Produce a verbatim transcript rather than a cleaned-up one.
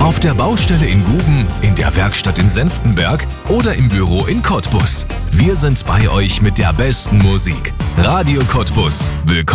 Auf der Baustelle in Guben, in der Werkstatt in Senftenberg oder im Büro in Cottbus. Wir sind bei euch mit der besten Musik. Radio Cottbus. Willkommen